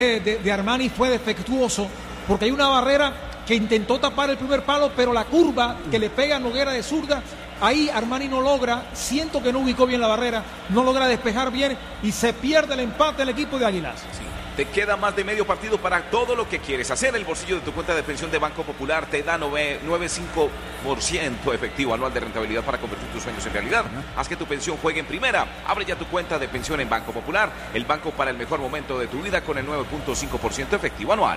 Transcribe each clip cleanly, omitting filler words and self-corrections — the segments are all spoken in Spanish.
de Armani fue defectuoso, porque hay una barrera que intentó tapar el primer palo, pero la curva que le pega a Noguera de zurda, ahí Armani no logra, siento que no ubicó bien la barrera, no logra despejar bien y se pierde el empate el equipo de Águilas. Sí. Te queda más de medio partido para todo lo que quieres hacer. El bolsillo de tu cuenta de pensión de Banco Popular te da 9.5% efectivo anual de rentabilidad para convertir tus sueños en realidad. Haz que tu pensión juegue en primera. Abre ya tu cuenta de pensión en Banco Popular, el banco para el mejor momento de tu vida, con el 9.5% efectivo anual.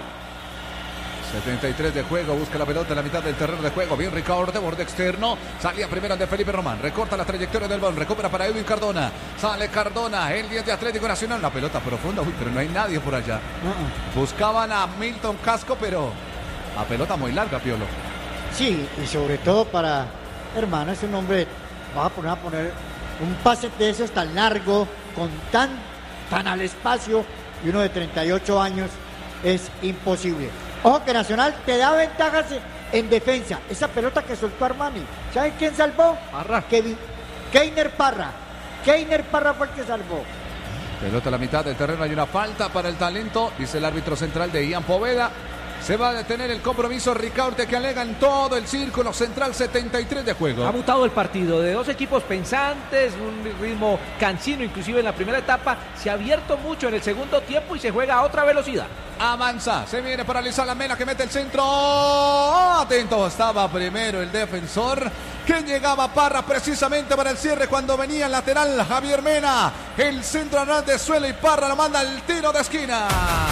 73 de juego, busca la pelota en la mitad del terreno de juego. Bien Ricardo, de borde externo. Salía primero de Felipe Román. Recorta la trayectoria del balón. Recupera para Edwin Cardona. Sale Cardona, el 10 de Atlético Nacional. La pelota profunda, pero no hay nadie por allá. Buscaban a Milton Casco, pero a pelota muy larga, Piolo. Sí, y sobre todo para Hermano, es un hombre. Va a poner un pase de esos tan largo, con tan al espacio, y uno de 38 años es imposible. Ojo que Nacional te da ventajas en defensa. Esa pelota que soltó Armani, ¿saben quién salvó? Parra. Keiner Parra. Keiner Parra fue el que salvó. Pelota a la mitad del terreno, hay una falta para el talento, dice el árbitro central de Ian Poveda. Se va a detener el compromiso Ricaurte, que alega en todo el círculo central. 73 de juego. Ha mutado el partido de dos equipos pensantes, un ritmo cansino inclusive en la primera etapa. Se ha abierto mucho en el segundo tiempo y se juega a otra velocidad. Avanza, se viene para Lizala Mena, que mete el centro. Atento, estaba primero el defensor, que llegaba Parra precisamente para el cierre cuando venía el lateral Javier Mena. El centro a ras de suelo y Parra lo manda al tiro de esquina.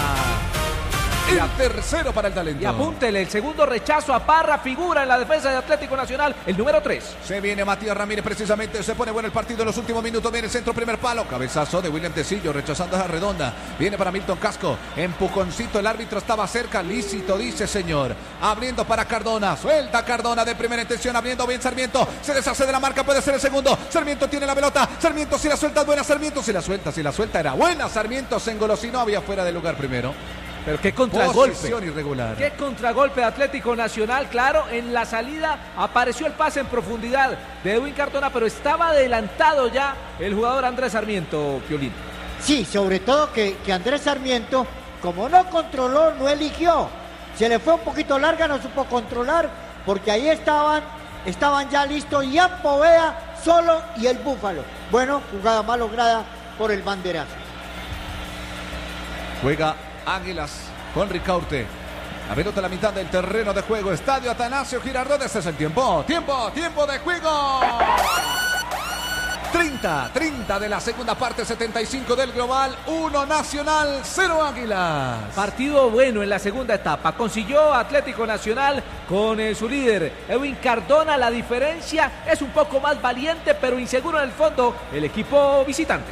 El tercero para el talento. Y apúntele, el segundo rechazo a Parra, figura en la defensa de Atlético Nacional, el número 3. Se viene Matías Ramírez precisamente, se pone bueno el partido en los últimos minutos. Viene el centro, primer palo, cabezazo de William Tecillo, rechazando esa redonda. Viene para Milton Casco, empujoncito, el árbitro estaba cerca, lícito, dice señor. Abriendo para Cardona, suelta Cardona de primera intención, abriendo bien Sarmiento. Se deshace de la marca, puede ser el segundo. Sarmiento tiene la pelota, Sarmiento si la suelta es buena, Sarmiento si la suelta era buena. Sarmiento se engolosinó, había fuera de lugar primero. Pero qué contragolpe. Posición irregular. Qué contragolpe de Atlético Nacional. Claro, en la salida apareció el pase en profundidad de Edwin Cardona, pero estaba adelantado ya el jugador Andrés Sarmiento, Piolín. Sí, sobre todo que Andrés Sarmiento, como no controló, no eligió. Se le fue un poquito larga, no supo controlar, porque ahí estaban ya listos Ian Poveda solo y el Búfalo. Bueno, jugada mal lograda por el banderazo. Juega Águilas con Ricaurte. La pelota a la mitad del terreno de juego. Estadio Atanasio Girardot. Este es el tiempo. Tiempo de juego. 30 de la segunda parte, 75 del global, 1 Nacional, 0 Águilas. Partido bueno en la segunda etapa. Consiguió Atlético Nacional con su líder Edwin Cardona. La diferencia es un poco más valiente, pero inseguro en el fondo el equipo visitante.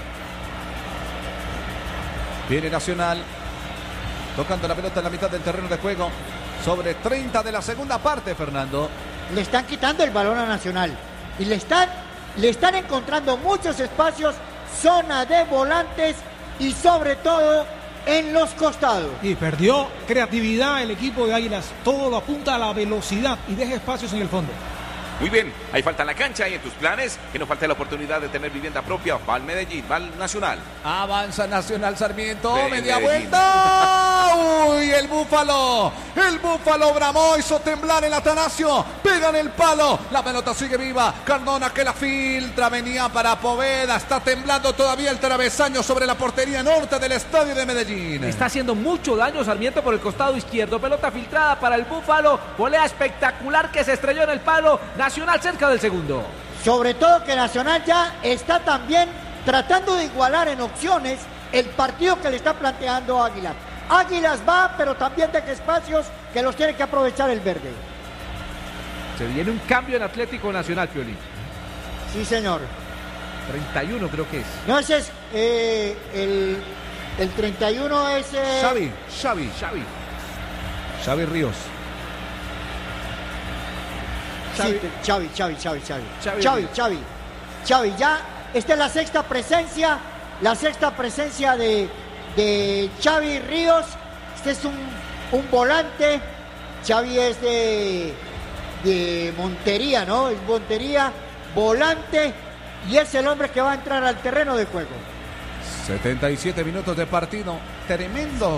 Viene Nacional tocando la pelota en la mitad del terreno de juego. Sobre 30 de la segunda parte, Fernando. Le están quitando el balón a Nacional y le están encontrando muchos espacios, zona de volantes y sobre todo en los costados. Y perdió creatividad el equipo de Águilas. Todo lo apunta a la velocidad y deja espacios en el fondo. Muy bien, hay falta en la cancha y en tus planes, que no falte la oportunidad de tener vivienda propia. Va al Medellín, va al Nacional. Avanza Nacional, Sarmiento, media Medellín. vuelta. ¡Uy, el Búfalo! El Búfalo bramó, hizo temblar el Atanasio. Pega en el palo, la pelota sigue viva. Cardona que la filtra, venía para Poveda. Está temblando todavía el travesaño sobre la portería norte del estadio de Medellín. Está haciendo mucho daño Sarmiento por el costado izquierdo. Pelota filtrada para el Búfalo. Volea espectacular que se estrelló en el palo. Nacional cerca del segundo. Sobre todo que Nacional ya está también tratando de igualar en opciones el partido que le está planteando Águilas. Águilas va, pero también deja espacios que los tiene que aprovechar el verde. Se viene un cambio en Atlético Nacional, Piolín. Sí, señor. 31 creo que es. No, ese es el 31 es... Xavi Ríos. Sí, Xavi, ya esta es la sexta presencia de Xavi Ríos. Este es un volante. Xavi es de Montería, ¿no? Es Montería, volante, y es el hombre que va a entrar al terreno de juego. 77 minutos de partido. Tremendo